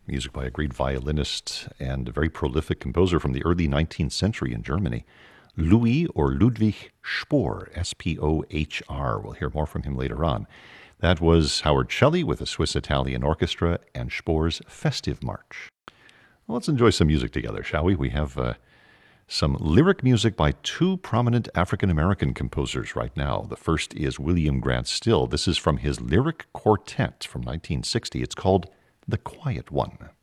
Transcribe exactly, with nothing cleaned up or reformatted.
music by a great violinist and a very prolific composer from the early nineteenth century in Germany, Louis or Ludwig Spohr, S P O H R. We'll hear more from him later on. That was Howard Shelley with the Swiss-Italian Orchestra and Spohr's Festive March. Well, let's enjoy some music together, shall we? We have uh, some lyric music by two prominent African-American composers right now. The first is William Grant Still. This is from his Lyric Quartet from nineteen sixty. It's called The Quiet One.